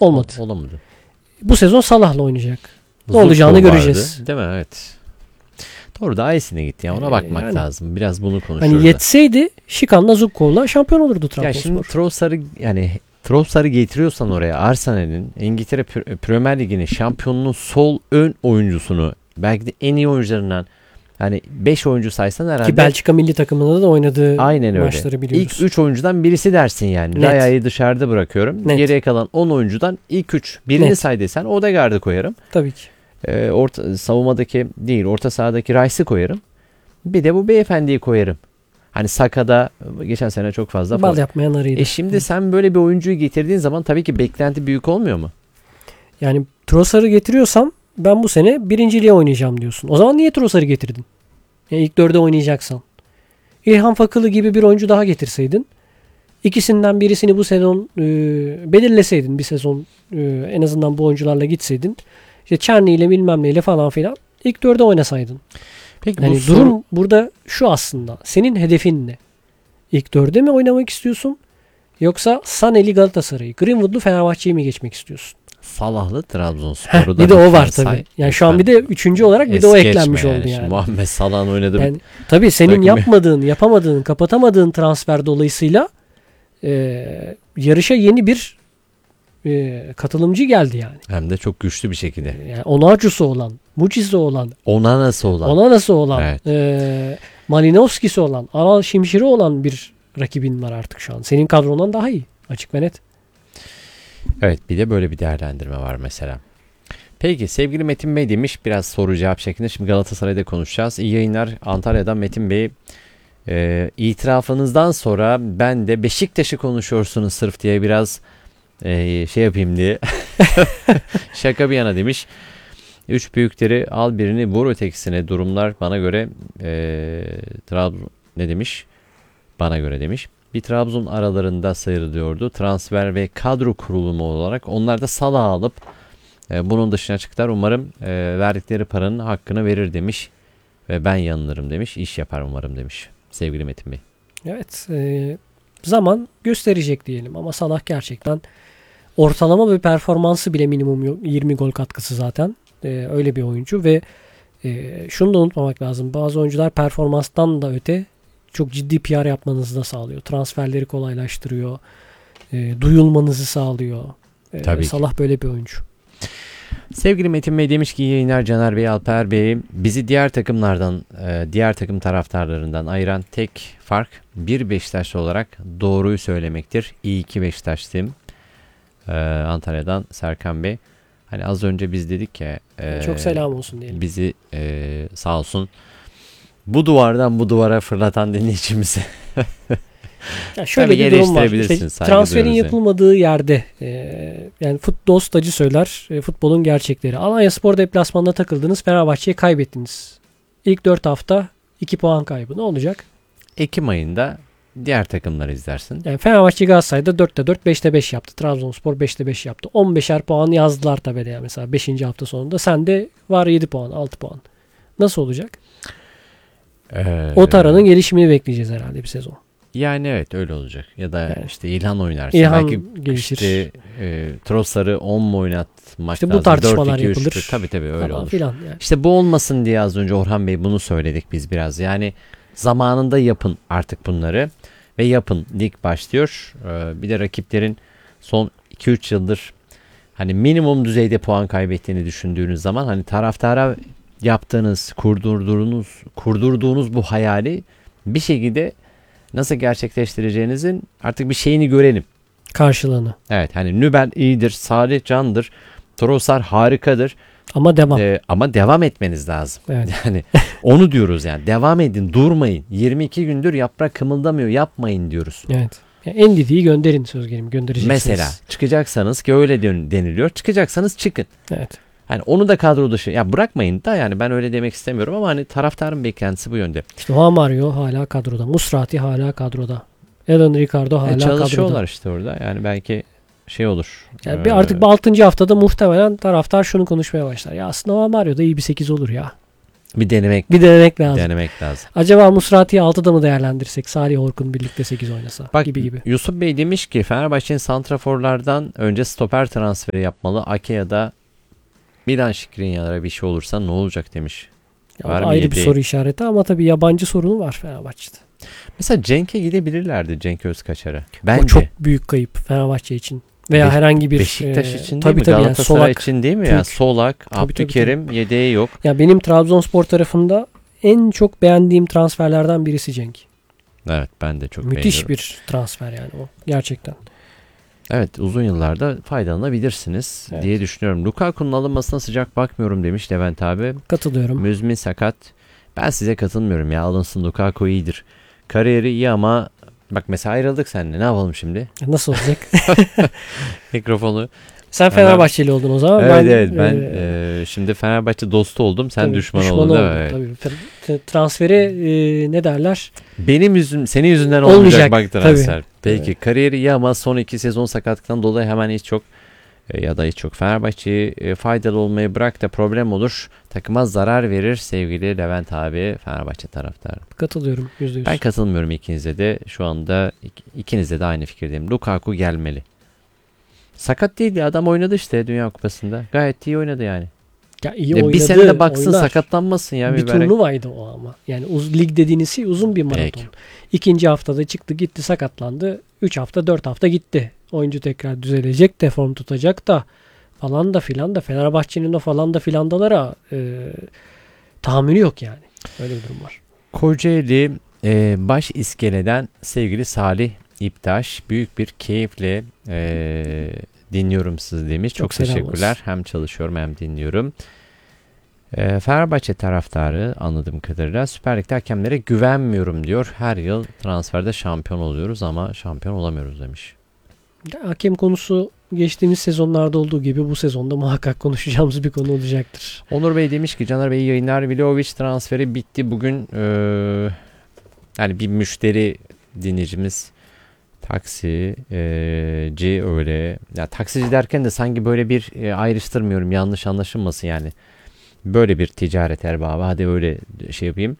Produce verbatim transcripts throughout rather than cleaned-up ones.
Olmadı. Ol, olamadı. Bu sezon Salah'la oynayacak. Ne Zubkov olacağını vardı, göreceğiz. değil mi? Evet. Doğru, daha iyisine gitti. Yani ona bakmak yani, lazım. Biraz bunu konuşuyoruz. Hani yetseydi Şikan'la Zubkov'la şampiyon olurdu Trabzonspor. Ya şimdi Trossard'ı yani Trossard'ı getiriyorsan oraya, Arsenal'in İngiltere Premier Ligi'nin şampiyonunun sol ön oyuncusunu, belki de en iyi oyuncularından, hani beş oyuncu saysan herhalde. Ki Belçika milli takımında da oynadığı aynen öyle. maçları biliyoruz. İlk üç oyuncudan birisi dersin yani. Net. Raya'yı dışarıda bırakıyorum. Net. Geriye kalan on oyuncudan ilk üç. Birini Net. say desen Odegaard'ı koyarım. Tabii ki. Ee, orta, savunmadaki değil, orta sahadaki Rice'ı koyarım. Bir de bu beyefendiyi koyarım. Hani Saka'da geçen sene çok fazla. Bal yapmayan arıydı. E şimdi Hı. sen böyle bir oyuncuyu getirdiğin zaman tabii ki beklenti büyük olmuyor mu? Yani Trossard'ı getiriyorsam ben bu sene birinciliğe oynayacağım diyorsun. O zaman niye Trossard'ı getirdin? Yani ilk dörde oynayacaksan. İlhan Fakılı gibi bir oyuncu daha getirseydin. İkisinden birisini bu sezon e, belirleseydin. Bir sezon e, en azından bu oyuncularla gitseydin. İşte Çerni ile bilmem neyle falan filan. İlk dörde oynasaydın. Peki yani bu durum soru... burada şu aslında. Senin hedefin ne? İlk dörde mi oynamak istiyorsun? Yoksa Saneli Galatasaray'ı, Greenwood'lu Fenerbahçe'yi mi geçmek istiyorsun? Salahlı Trabzonspor'u da bir de o var say. tabii. Yani şu an bir de üçüncü olarak bir de o eklenmiş yani. oldu yani. Muhammed Salah'ın oynadığı yani, tabii senin takımı. yapmadığın, yapamadığın, kapatamadığın transfer dolayısıyla e, yarışa yeni bir e, katılımcı geldi yani. Hem de çok güçlü bir şekilde. Yani Onaçu'su olan, Muciz'i olan, Onana'sı olan, Onana'sı olan, evet. e, Malinovski'si olan, Aral Şimşir'i olan bir rakibin var artık şu an. Senin kadrondan daha iyi. Açık ve net. Evet, bir de böyle bir değerlendirme var mesela. Peki sevgili Metin Bey demiş, biraz soru cevap şeklinde. Şimdi Galatasaray'da konuşacağız. İyi yayınlar Antalya'dan Metin Bey. E, itirafınızdan sonra ben de Beşiktaş'ı konuşuyorsunuz sırf diye biraz e, şey yapayım diye. Şaka bir yana demiş. Üç büyükleri al birini vur ötekisine, durumlar bana göre e, Trabzon ne demiş? Bana göre demiş. Bir Trabzon aralarında sıyrılıyordu. Transfer ve kadro kurulumu olarak onlar da Salah'ı alıp e, bunun dışına çıktılar. Umarım e, verdikleri paranın hakkını verir demiş. Ve ben yanılırım demiş. İş yapar umarım demiş. Sevgili Metin Bey. Evet. E, zaman gösterecek diyelim. Ama Salah gerçekten ortalama bir performansı bile minimum yirmi gol katkısı zaten. E, öyle bir oyuncu ve e, şunu da unutmamak lazım. Bazı oyuncular performanstan da öte çok ciddi P R yapmanızı da sağlıyor. Transferleri kolaylaştırıyor. E, duyulmanızı sağlıyor. E, Tabii Salah ki. böyle bir oyuncu. Sevgili Metin Bey demiş ki iyi yayınlar Caner Bey, Alper Bey. Bizi diğer takımlardan, diğer takım taraftarlarından ayıran tek fark bir Beşiktaşlı olarak doğruyu söylemektir. İyi ki Beşiktaşlıyım. Ee, Antalya'dan Serkan Bey. Hani az önce biz dedik ki e, çok selam olsun diyelim. Bizi e, sağ olsun bu duvardan bu duvara fırlatan dinleyicimize. Ya şöyle bir durum var. İşte transferin yapılmadığı yerde e, yani futbol stacı söyler e, futbolun gerçekleri. Alanyaspor deplasmanında takıldınız, Fenerbahçe'yi kaybettiniz. İlk dört hafta iki puan kaybı. Ne olacak? Ekim ayında diğer takımları izlersin. Yani Fenerbahçe Galatasaray'da dörtte dört, beşte beş yaptı. Trabzonspor beşte beş yaptı. on beşer puan yazdılar tabelaya yani mesela beşinci hafta sonunda. Sende var yedi puan, altı puan. Nasıl olacak? Ee, o taranın gelişimini bekleyeceğiz herhalde bir sezon. Yani evet öyle olacak. Ya da yani, işte İlhan oynarsın. İlhan belki gelişir. işte e, Trossard'ı on mu oynatmak işte lazım. bu tartışmalar dört iki üç yapılır. Tabii tabii öyle falan olur. Filan yani. İşte bu olmasın diye az önce Orhan Bey bunu söyledik biz biraz. Yani zamanında yapın artık bunları ve yapın. Lig başlıyor. Ee, bir de rakiplerin son iki üç yıldır hani minimum düzeyde puan kaybettiğini düşündüğünüz zaman hani taraftara yaptığınız, kurdurduğunuz, kurdurduğunuz bu hayali bir şekilde nasıl gerçekleştireceğinizin artık bir şeyini görelim. Karşılığını. Evet hani Nübel iyidir, Salih candır, Trossard harikadır. Ama devam. Ee, ama devam etmeniz lazım. Evet. Yani onu diyoruz yani. Devam edin, durmayın. yirmi iki gündür yaprak kımıldamıyor, yapmayın diyoruz. Evet. Yani en dediği gönderin söz gelimi göndereceksiniz. Mesela çıkacaksanız ki öyle deniliyor. Çıkacaksanız çıkın. Evet. Hani onu da kadro dışı ya bırakmayın da yani ben öyle demek istemiyorum ama hani taraftarın beklentisi bu yönde. İşte Juan Mario hala kadroda. Musrati hala kadroda. Alan Ricardo hala e, çalışıyorlar kadroda. Çalışıyorlar işte orada. Yani belki şey olur. Yani bir artık bu altıncı haftada muhtemelen taraftar şunu konuşmaya başlar. Ya aslında Juan Mario da iyi bir sekiz olur ya. Bir denemek Bir denemek lazım. denemek lazım. Acaba Musrati'yi altıda mı değerlendirsek? Salih Orkun birlikte sekiz oynasa Bak, gibi gibi. Yusuf Bey demiş ki Fenerbahçe'nin santraforlardan önce stoper transferi yapmalı. Ake ya da Milan Skriniar'a bir şey olursa ne olacak demiş. Ya Var mı ayrı bir yedeği? soru işareti ama tabii yabancı sorunu var Fenerbahçe'de. Mesela Cenk'e gidebilirlerdi, Cenk Özkaçar'a. O Bence. çok büyük kayıp Fenerbahçe için. Veya Beş- herhangi bir Beşiktaş e, için değil tabii mi? tabii yani Galatasaray Solak. için değil mi? Türk. Yani Solak, Tabii, tabii, Abdülkerim yedeği yok. Ya benim Trabzonspor tarafında en çok beğendiğim transferlerden birisi Cenk. Evet, ben de çok Müthiş beğeniyorum. bir transfer yani o. Gerçekten. Evet, uzun yıllarda faydalanabilirsiniz Evet. diye düşünüyorum. Lukaku'nun alınmasına sıcak bakmıyorum demiş Levent abi. Katılıyorum. Müzmin sakat. Ben size katılmıyorum ya. Alınsın, Lukaku iyidir. Kariyeri iyi ama bak mesela ayrıldık seninle. Ne yapalım şimdi? Nasıl olacak? Mikrofonu. Sen Hemen- Fenerbahçeli oldun o zaman. Evet ben, evet ben e, e, şimdi Fenerbahçe dostu oldum. Sen tabii, düşman, düşman oldun değil mi? oldum, Evet. tabii. Tra- Transferi e, ne derler? Benim yüzüm, senin yüzünden olmayacak, Olmayacak, bak transfer. tabii. Peki kariyeri iyi ama son iki sezon sakatlıktan dolayı hemen hiç çok e, ya da hiç çok Fenerbahçe'yi e, faydalı olmayı bırak da problem olur. Takıma zarar verir sevgili Levent abi, Fenerbahçe taraftarı. Katılıyorum yüzde yüz. Ben katılmıyorum ikinize de. Şu anda ik- ikinizde de aynı fikirdeyim. Lukaku gelmeli. Sakat değil ya, adam oynadı işte Dünya Kupası'nda. Gayet iyi oynadı yani. Ya iyi Ya oynadı, bir sene de baksın oynar. sakatlanmasın ya. Bir mübarek. turnuvaydı o ama. Yani uz, lig dediğiniz şey uzun bir maraton. Peki. İkinci haftada çıktı gitti sakatlandı. Üç hafta dört hafta gitti. Oyuncu tekrar düzelecek de form tutacak da falan da filan da Fenerbahçe'nin o falan da filandalara e, tahammülü yok yani. Öyle bir durum var. Kocaeli e, baş iskeleden sevgili Salih İptaş, büyük bir keyifle e, dinliyorum sizi demiş. Çok, Çok selam teşekkürler. olsun. Hem çalışıyorum hem dinliyorum. E, Fenerbahçe taraftarı anladığım kadarıyla Süper Lig'de hakemlere güvenmiyorum diyor. Her yıl transferde şampiyon oluyoruz ama şampiyon olamıyoruz demiş. Ya, hakem konusu geçtiğimiz sezonlarda olduğu gibi bu sezonda muhakkak konuşacağımız bir konu olacaktır. Onur Bey demiş ki Caner Bey yayınlar, Vlahovic transferi bitti. Bugün e, yani bir müşteri dinleyicimiz taksici öyle. Ya taksici derken de sanki böyle bir e, ayrıştırmıyorum, yanlış anlaşılmasın yani. Böyle bir ticaret erbabı, hadi öyle şey yapayım.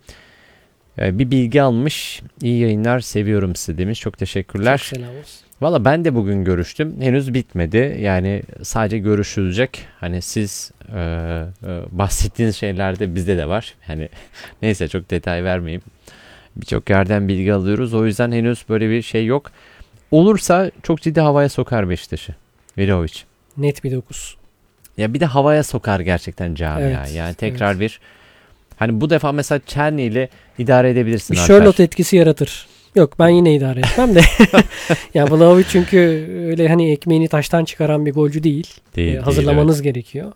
E, bir bilgi almış. İyi yayınlar, seviyorum sizi demiş. Çok teşekkürler. Çok selam olsun. Valla ben de bugün görüştüm. Henüz bitmedi. Yani sadece görüşülecek. Hani siz e, e, bahsettiğiniz şeyler de bizde de var. Hani neyse çok detay vermeyeyim. Birçok yerden bilgi alıyoruz. O yüzden henüz böyle bir şey yok. Olursa çok ciddi havaya sokar Beşiktaş'ı. Vlahovic. Net bir dokuz. Ya bir de havaya sokar gerçekten camia. Evet, Yani tekrar evet. bir hani bu defa mesela Çerni ile idare edebilirsin. Bir Alper. Charlotte etkisi yaratır. Yok ben yine idare etmem de. Ya Vlahovic çünkü öyle hani ekmeğini taştan çıkaran bir golcü değil. Değil, Ee, değil, hazırlamanız gerekiyor.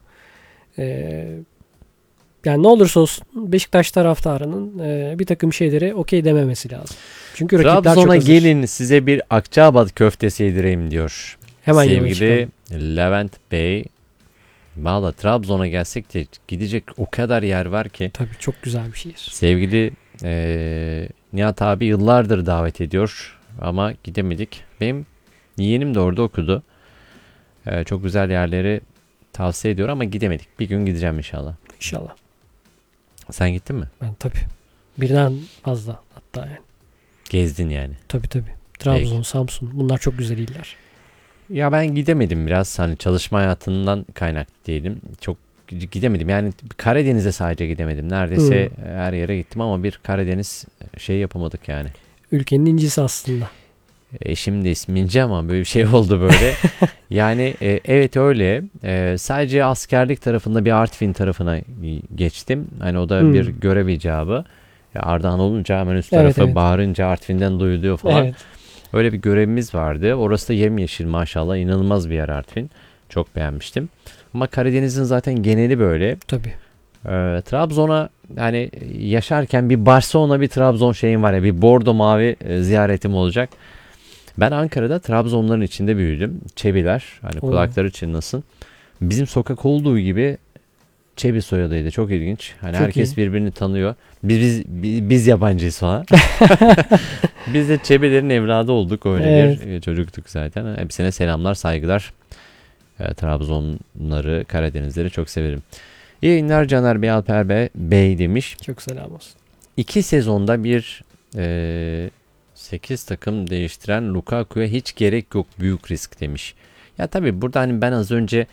Ee, yani ne olursa olsun Beşiktaş taraftarının e, bir takım şeylere okey dememesi lazım. Çünkü rakipler çok Trabzon'a hazır. gelin size bir Akçaabat köftesi yedireyim diyor. Hemen yola Sevgili çıkalım. Levent Bey. Valla Trabzon'a gelsek de gidecek o kadar yer var ki. Tabii çok güzel bir şehir. Sevgili eee Nihat abi yıllardır davet ediyor ama gidemedik. Benim yeğenim de orada okudu. Eee, çok güzel yerleri tavsiye ediyor ama gidemedik. Bir gün gideceğim inşallah. İnşallah. Sen gittin mi? Ben tabii. Birden fazla hatta yani. Gezdin yani. Tabii tabii. Trabzon, Peki. Samsun bunlar çok güzel iller. Ya ben gidemedim biraz. Hani çalışma hayatından kaynaklı diyelim. Çok gidemedim. Yani Karadeniz'e sadece gidemedim. Neredeyse her yere gittim ama bir Karadeniz şey yapamadık yani. Ülkenin incisi aslında. Eşim de ismi İnce ama böyle bir şey oldu böyle. Yani e, evet öyle. E, sadece askerlik tarafında bir Artvin tarafına geçtim. Hani o da Hmm. bir görev icabı. Ya Ardahan olunca hemen üst Evet, tarafa evet. bağırınca Artvin'den duyuluyor falan. Evet. Öyle bir görevimiz vardı. Orası da yemyeşil maşallah. İnanılmaz bir yer Artvin. Çok beğenmiştim. Ama Karadeniz'in zaten geneli böyle. Tabii. Ee, Trabzon'a yani yaşarken bir Barcelona bir Trabzon şeyim var ya. Bir bordo mavi e, ziyaretim olacak. Ben Ankara'da Trabzonların içinde büyüdüm. Çebiler. Hani Oo. kulakları çınlasın. Bizim sokak olduğu gibi Çebi soyadıydı. Çok ilginç. Hani Çok herkes iyi. birbirini tanıyor. Biz biz, biz, biz yabancıyız falan. Biz de Çebilerin evladı olduk. Öyle Evet. bir çocuktuk zaten. Hepsine selamlar, saygılar. E, Trabzonları, Karadenizleri çok severim. İyi yayınlar Caner Bey, Alper Bey, Bey demiş. Çok selam olsun. İki sezonda bir e, sekiz takım değiştiren Lukaku'ya hiç gerek yok, büyük risk demiş. Ya tabii burada hani ben az önce